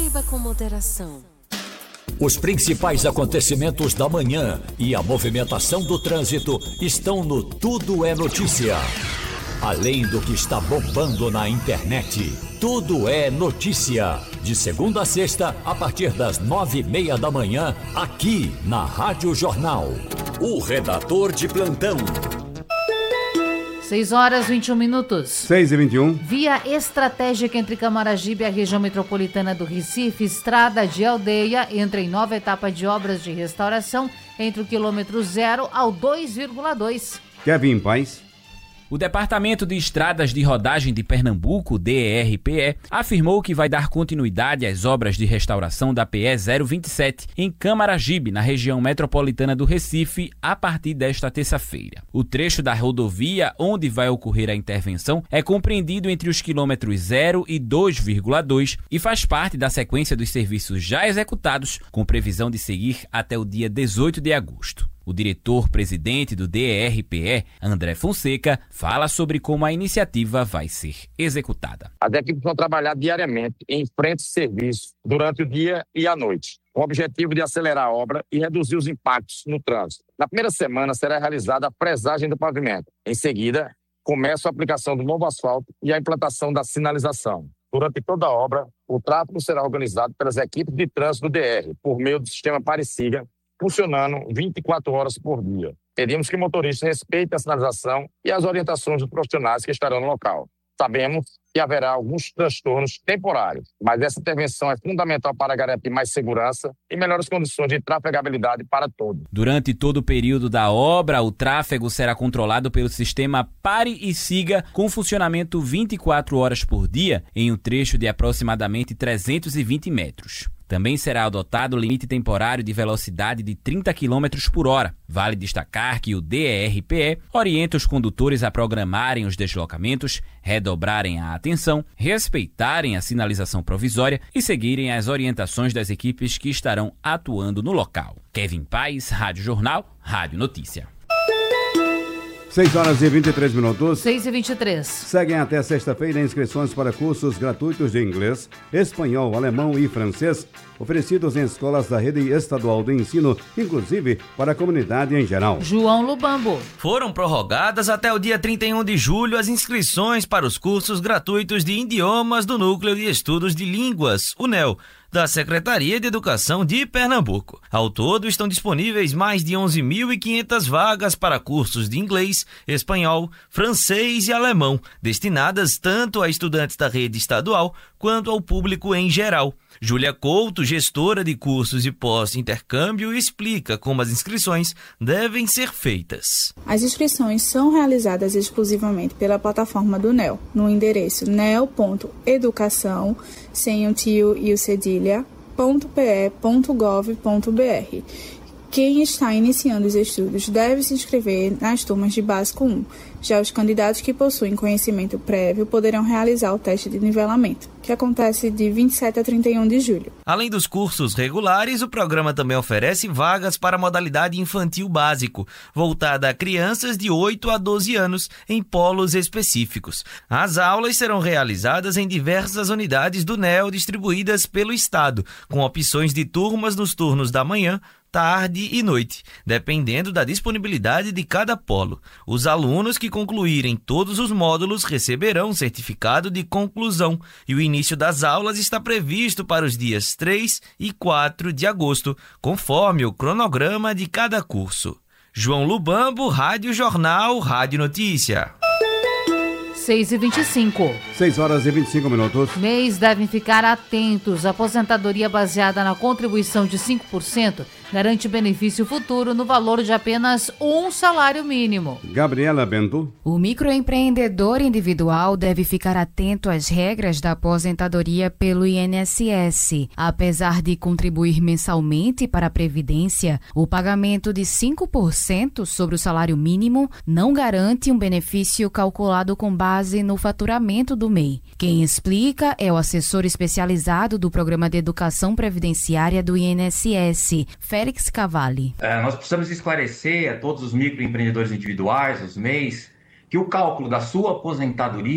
Beba com moderação. Os principais acontecimentos da manhã e a movimentação do trânsito estão no Tudo é Notícia. Além do que está bombando na internet, Tudo é Notícia. De segunda a sexta, a partir das 9:30 da manhã, aqui na Rádio Jornal. O redator de plantão. 6h21. 6h21. Via estratégica entre Camaragibe e a região metropolitana do Recife, estrada de aldeia, entra em nova etapa de obras de restauração entre o quilômetro 0 ao 2,2. Kevin Paz. O Departamento de Estradas de Rodagem de Pernambuco, DERPE, afirmou que vai dar continuidade às obras de restauração da PE 027 em Camaragibe, na região metropolitana do Recife, a partir desta terça-feira. O trecho da rodovia onde vai ocorrer a intervenção é compreendido entre os quilômetros 0 e 2,2 e faz parte da sequência dos serviços já executados, com previsão de seguir até o dia 18 de agosto. O diretor-presidente do DERPE, André Fonseca, fala sobre como a iniciativa vai ser executada. As equipes vão trabalhar diariamente em frente de serviço durante o dia e a noite, com o objetivo de acelerar a obra e reduzir os impactos no trânsito. Na primeira semana será realizada a fresagem do pavimento. Em seguida, começa a aplicação do novo asfalto e a implantação da sinalização. Durante toda a obra, o tráfego será organizado pelas equipes de trânsito do DR, por meio do sistema Pare-Siga, funcionando 24 horas por dia. Pedimos que o motorista respeite a sinalização e as orientações dos profissionais que estarão no local. Sabemos que haverá alguns transtornos temporários, mas essa intervenção é fundamental para garantir mais segurança e melhores condições de trafegabilidade para todos. Durante todo o período da obra, o tráfego será controlado pelo sistema Pare e Siga, com funcionamento 24 horas por dia, em um trecho de aproximadamente 320 metros. Também será adotado o limite temporário de velocidade de 30 km por hora. Vale destacar que o DERPE orienta os condutores a programarem os deslocamentos, redobrarem a atenção, respeitarem a sinalização provisória e seguirem as orientações das equipes que estarão atuando no local. Kevin Paz, Rádio Jornal, Rádio Notícia. 6h23. 6h23. Seguem até sexta-feira inscrições para cursos gratuitos de inglês, espanhol, alemão e francês, oferecidos em escolas da rede estadual de ensino, inclusive para a comunidade em geral. João Lubambo. Foram prorrogadas até o dia 31 de julho as inscrições para os cursos gratuitos de idiomas do Núcleo de Estudos de Línguas, o NEL, da Secretaria de Educação de Pernambuco. Ao todo, estão disponíveis mais de 11.500 vagas para cursos de inglês, espanhol, francês e alemão, destinadas tanto a estudantes da rede estadual quanto ao público em geral. Júlia Couto, gestora de cursos e pós-intercâmbio, explica como as inscrições devem ser feitas. As inscrições são realizadas exclusivamente pela plataforma do NEL, no endereço nel.educação, sem o tio e o cedilha, .pe.gov.br. Quem está iniciando os estudos deve se inscrever nas turmas de Básico 1. Já os candidatos que possuem conhecimento prévio poderão realizar o teste de nivelamento, que acontece de 27 a 31 de julho. Além dos cursos regulares, o programa também oferece vagas para a modalidade infantil básico, voltada a crianças de 8 a 12 anos em polos específicos. As aulas serão realizadas em diversas unidades do NEL distribuídas pelo Estado, com opções de turmas nos turnos da manhã, tarde e noite, dependendo da disponibilidade de cada polo. Os alunos que concluírem todos os módulos receberão um certificado de conclusão e o início das aulas está previsto para os dias 3 e 4 de agosto, conforme o cronograma de cada curso. João Lubambo, Rádio Jornal, Rádio Notícia. 6h25. 6h25. MEIs devem ficar atentos. A aposentadoria baseada na contribuição de 5% garante benefício futuro no valor de apenas um salário mínimo. Gabriela Bento. O microempreendedor individual deve ficar atento às regras da aposentadoria pelo INSS. Apesar de contribuir mensalmente para a Previdência, o pagamento de 5% sobre o salário mínimo não garante um benefício calculado com base no faturamento do MEI. Quem explica é o assessor especializado do Programa de Educação Previdenciária do INSS, Félix Cavalli. Nós precisamos esclarecer a todos os microempreendedores individuais, os MEIs, que o cálculo da sua aposentadoria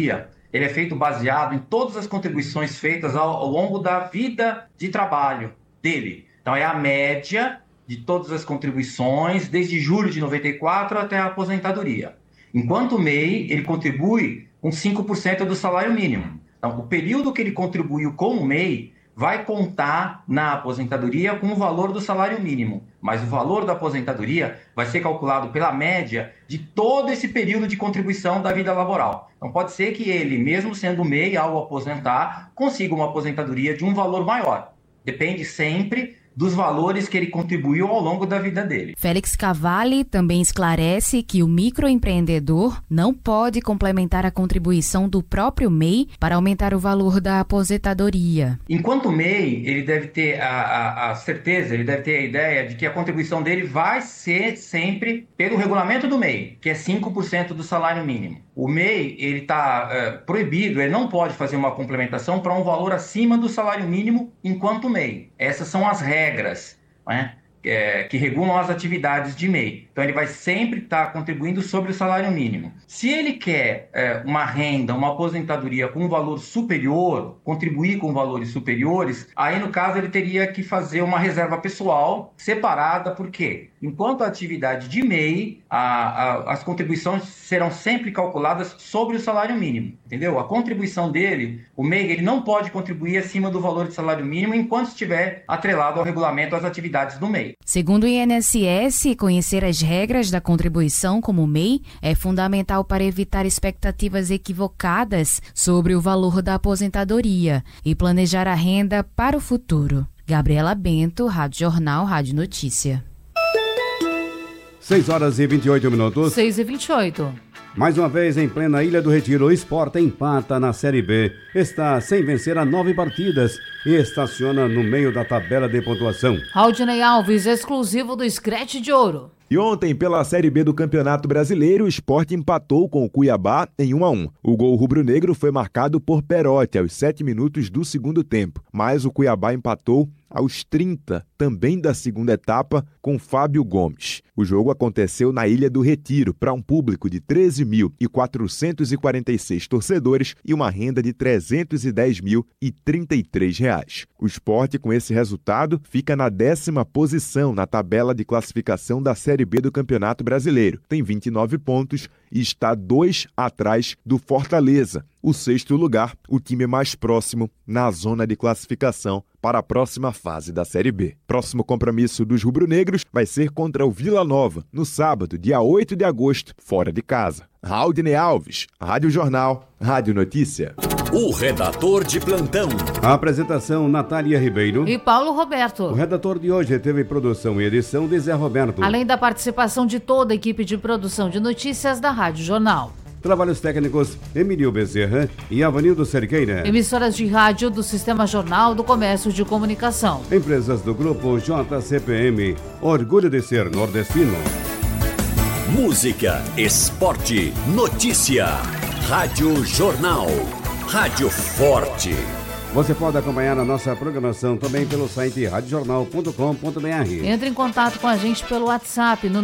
ele é feito baseado em todas as contribuições feitas ao longo da vida de trabalho dele. Então, é a média de todas as contribuições, desde julho de 94 até a aposentadoria. Enquanto o MEI, ele contribui com 5% do salário mínimo. Então, o período que ele contribuiu com o MEI vai contar na aposentadoria com o valor do salário mínimo, mas o valor da aposentadoria vai ser calculado pela média de todo esse período de contribuição da vida laboral. Então pode ser que ele, mesmo sendo MEI, ao aposentar, consiga uma aposentadoria de um valor maior. Depende sempre dos valores que ele contribuiu ao longo da vida dele. Félix Cavalli também esclarece que o microempreendedor não pode complementar a contribuição do próprio MEI para aumentar o valor da aposentadoria. Enquanto MEI, ele deve ter a certeza, ele deve ter a ideia de que a contribuição dele vai ser sempre pelo regulamento do MEI, que é 5% do salário mínimo. O MEI, ele está proibido, ele não pode fazer uma complementação para um valor acima do salário mínimo enquanto MEI. Essas são as regras, né, que regulam as atividades de MEI. Então, ele vai sempre estar contribuindo sobre o salário mínimo. Se ele quer uma renda, uma aposentadoria com um valor superior, contribuir com valores superiores, aí, no caso, ele teria que fazer uma reserva pessoal separada. Por quê? Enquanto a atividade de MEI, as contribuições serão sempre calculadas sobre o salário mínimo, entendeu? A contribuição dele, o MEI, ele não pode contribuir acima do valor de salário mínimo enquanto estiver atrelado ao regulamento às atividades do MEI. Segundo o INSS, conhecer as regras da contribuição como MEI é fundamental para evitar expectativas equivocadas sobre o valor da aposentadoria e planejar a renda para o futuro. Gabriela Bento, Rádio Jornal, Rádio Notícia. 6h28. 6h28. Mais uma vez, em plena Ilha do Retiro, o Sport empata na Série B. Está sem vencer há 9 partidas e estaciona no meio da tabela de pontuação. Raudinei Alves, exclusivo do Scratch de Ouro. E ontem, pela Série B do Campeonato Brasileiro, o Sport empatou com o Cuiabá em 1-1. O gol rubro-negro foi marcado por Perotti aos 7 minutos do segundo tempo, mas o Cuiabá empatou aos 30, também da segunda etapa, com Fábio Gomes. O jogo aconteceu na Ilha do Retiro, para um público de 13.446 torcedores e uma renda de R$ 310.033. O Sport, com esse resultado, fica na 10ª posição na tabela de classificação da Série B do Campeonato Brasileiro. Tem 29 pontos e está 2 atrás do Fortaleza, o 6º lugar, o time mais próximo na zona de classificação para a próxima fase da Série B. Próximo compromisso dos rubro-negros vai ser contra o Vila Nova, no sábado, dia 8 de agosto, fora de casa. Raudinei Alves, Rádio Jornal, Rádio Notícia. O redator de plantão. A apresentação, Natália Ribeiro e Paulo Roberto. O redator de hoje teve produção e edição de Zé Roberto. Além da participação de toda a equipe de produção de notícias da Rádio Jornal. Trabalhos técnicos, Emílio Bezerra e Avanildo Cerqueira. Emissoras de rádio do Sistema Jornal do Comércio de Comunicação. Empresas do Grupo JCPM. Orgulho de ser nordestino. Música, esporte, notícia. Rádio Jornal. Rádio Forte. Você pode acompanhar a nossa programação também pelo site radiojornal.com.br. Entre em contato com a gente pelo WhatsApp no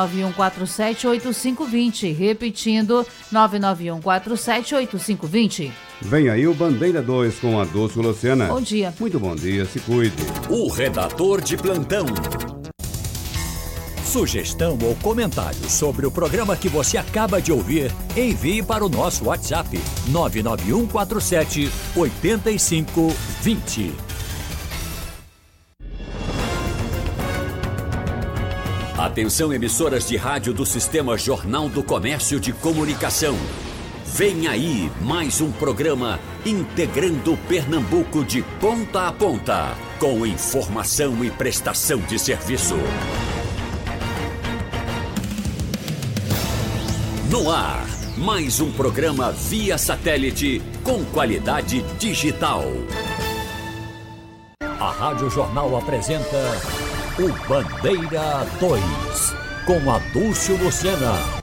991478520. Repetindo, 991478520. Vem aí o Bandeira 2 com a Dulce Luciana. Bom dia. Muito bom dia, se cuide. O redator de plantão. Sugestão ou comentário sobre o programa que você acaba de ouvir, envie para o nosso WhatsApp 991478520. Atenção, emissoras de rádio do Sistema Jornal do Comércio de Comunicação. Vem aí mais um programa integrando Pernambuco de ponta a ponta, com informação e prestação de serviço. No ar, mais um programa via satélite com qualidade digital. A Rádio Jornal apresenta o Bandeira 2, com a Dulce Luciana.